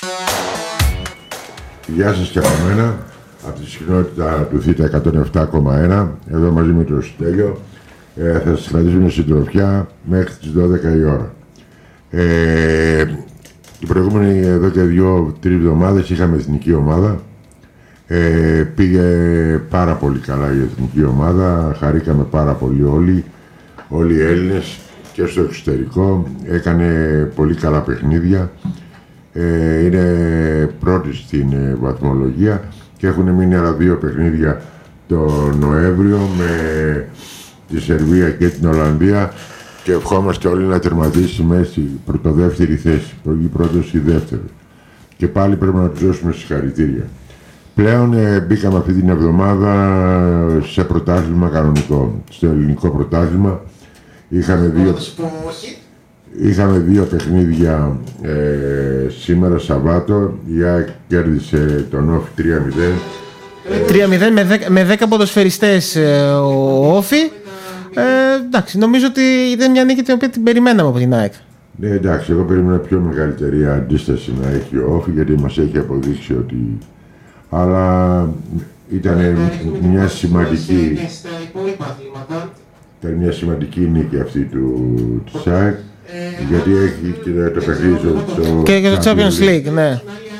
Γεια σας και από μένα, από τη συχνότητα του ΘΙΤΑ 107,1, εδώ μαζί με τον Στέλιο. Θα σας κρατήσουμε συντροφιά μέχρι τις 12 η ώρα. Την προηγούμενη εδώ και 2-3 εβδομάδες είχαμε εθνική ομάδα. Πήγε πάρα πολύ καλά η εθνική ομάδα, χαρήκαμε πάρα πολύ όλοι οι Έλληνες και στο εξωτερικό. Έκανε πολύ καλά παιχνίδια. Είναι πρώτη στην βαθμολογία και έχουν μείνει άλλα 2 παιχνίδια το Νοέμβριο με τη Σερβία και την Ολλανδία και ευχόμαστε όλοι να τερματίσουμε στην πρωτοδεύτερη θέση, ή πρώτος ή δεύτερος. Και πάλι πρέπει να τους δώσουμε συγχαρητήρια. Πλέον μπήκαμε αυτή την εβδομάδα σε πρωτάθλημα κανονικό, στο ελληνικό πρωτάθλημα. Είχαμε 2 παιχνίδια σήμερα Σαββάτο. Η ΑΕΚ κέρδισε τον Όφη 3-0. 3-0 με 10 ποδοσφαιριστές ο Όφη. Εντάξει, νομίζω ότι ήταν μια νίκη την οποία την περιμέναμε από την ΑΕΚ. Ναι, εντάξει, εγώ περίμενα πιο μεγαλύτερη αντίσταση να έχει ο Όφη, γιατί μας έχει αποδείξει ότι... Αλλά ήταν μια σημαντική... Ήταν μια σημαντική νίκη αυτή της ΑΕΚ, γιατί έχει και το παιχνίδι στο και το Champions League, ναι.